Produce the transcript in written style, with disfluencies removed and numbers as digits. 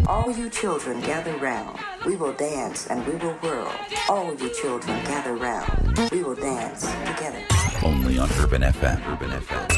All you children gather round. We will dance and we will whirl. All you children gather round. We will dance together. Only on Urban FM. Urban FM.